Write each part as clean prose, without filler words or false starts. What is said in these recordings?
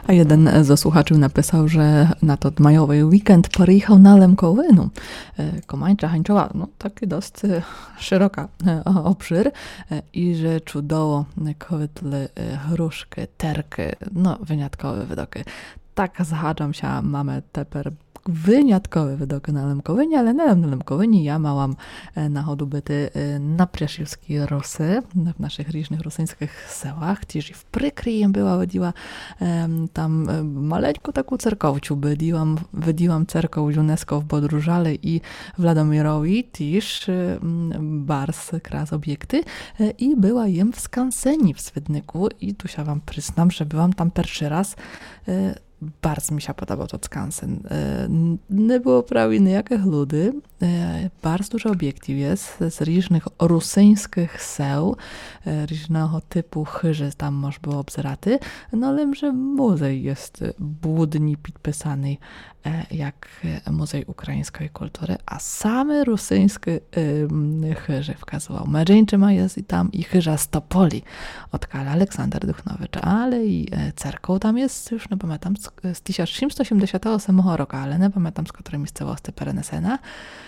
A jeden ze słuchaczy napisał, że na to majowy weekend przyjechał na Lemkowynu. Komańcza, Hańczoła, no taki dość szeroka obszir i że czudoło kwitły hruszki, terki, no wyjątkowe widoki. Tak zahaczam się, mamy teper wyjątkowe widoki na Lemkowynie, ale na Lemkowynie ja małam nachodu byty na Priaszywskiej Rosy, w naszych różnych rosyjskich sełach, gdzieś w Prykryjem była, wydiła tam maleńką taką cerkowciu, wydiłam cerkow UNESCO w Bodrużale i Wladomirowi, też bars kras obiekty i była jem w skanseni w Swydnyku i tu się wam przyznam, że byłam tam pierwszy raz. Bardzo mi się podobał to skansen. Nie było prawie nijakich ludzi. Bardzo dużo obiektyw jest z różnych rosyjskich seł, różnego typu chyży tam można było obzeraty. No ale że muzej jest budni podpisany jak Muzej Ukraińskiej Kultury, a same rosyjskie chyży wskazywał. Mężczyzna jest i tam i chyża z Topoli od Kala Aleksander Duchnowicz, ale i cerkoł tam jest, już nie pamiętam, z 1788 roku, ale nie pamiętam z której miejscowości Perenesena.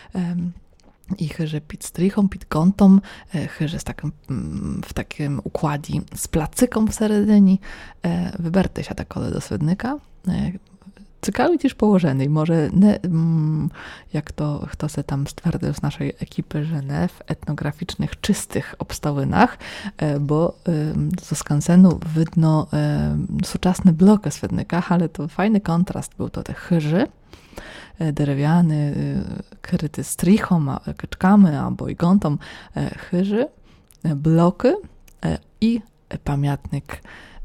I chyży pід strychą, pід kątą, chyży w takim układzie z placyką w seredinie. Wyberty się tak do Swydnyka. Ciekawy też położony, może nie, jak to kto se tam stwierdził z naszej ekipy, że nie w etnograficznych, czystych obstawinach, bo ze skansenu widno współczesne bloki w Swydnykach, ale to fajny kontrast był to te chyży, drewniany, kryty strychą, keczkami albo i gątą chyży, bloki i pamiętnik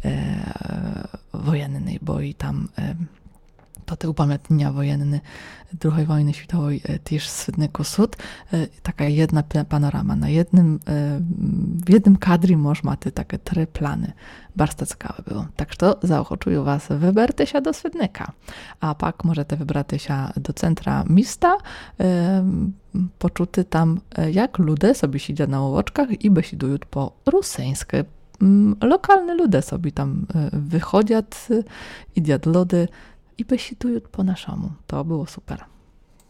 wojenny, bo i tam to te upamiętnienia wojenne II wojny światowej też z Swydnyku Sud. Taka jedna panorama. W jednym kadrze można te takie 3 plany. Bardzo ciekawe było. Tak to zaochocuję was, wybercie się do Swydnyka. A pak możecie wybrać się do centra miasta, poczuty tam, jak ludzie sobie siedzą na łowoczkach i besidują po rosyjskie. Lokalne ludzie sobie tam wychodzą, idą lody i besitują po naszemu. To było super.